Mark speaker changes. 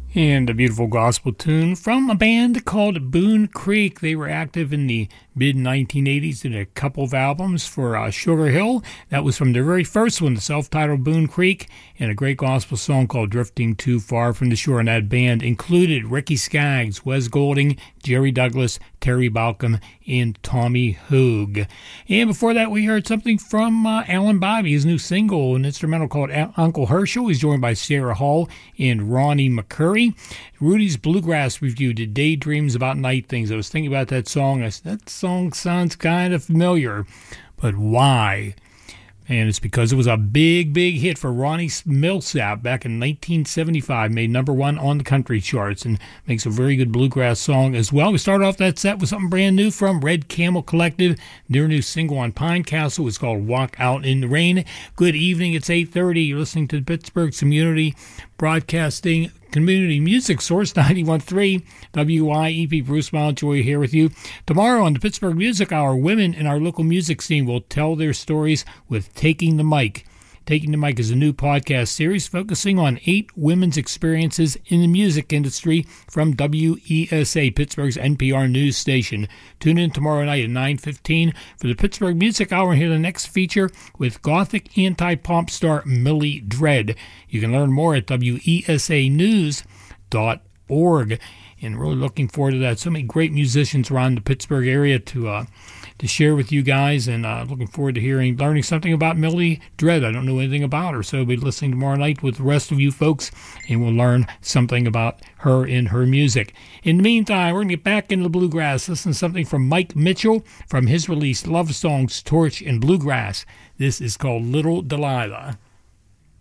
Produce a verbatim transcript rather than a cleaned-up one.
Speaker 1: And a beautiful gospel tune from a band called Boone Creek. They were active in the mid nineteen eighties, did a couple of albums for uh, Sugar Hill. That was from their very first one, the self-titled Boone Creek, and a great gospel song called Drifting Too Far from the Shore. And that band included Ricky Skaggs, Wes Golding, Jerry Douglas, Terry Balcom, and Tommy Hoog. And before that, we heard something from uh, Alan Bobby, his new single, an instrumental called Uncle Herschel. He's joined by Sarah Hall and Ronnie McCurry. Rudy's Bluegrass Review did Daydreams About Night Things. I was thinking about that song. I said, that song sounds kind of familiar, but why? And it's because it was a big, big hit for Ronnie Millsap back in nineteen seventy-five. Made number one on the country charts and makes a very good bluegrass song as well. We start off that set with something brand new from Red Camel Collective. Their new single on Pine Castle is called Walk Out in the Rain. Good evening. It's eight thirty. You're listening to Pittsburgh Community Broadcasting Community Music Source ninety-one point three W I E P. Bruce Mountjoy here with you. Tomorrow on the Pittsburgh Music Hour, women in our local music scene will tell their stories with Taking the Mic. Taking the Mic is a new podcast series focusing on eight women's experiences in the music industry from W E S A, Pittsburgh's N P R news station. Tune in tomorrow night at nine fifteen for the Pittsburgh Music Hour and hear the next feature with Gothic anti-pop star Millie Dredd. You can learn more at W E S A news dot org. And really looking forward to that. So many great musicians around the Pittsburgh area to uh, to share with you guys, and uh, looking forward to hearing, learning something about Millie Dredd. I don't know anything about her, so we'll be listening tomorrow night with the rest of you folks, and we'll learn something about her and her music. In the meantime, we're going to get back into the bluegrass. Listen to something from Mike Mitchell from his release, Love Songs, Torch, and Bluegrass. This is called Little Delilah.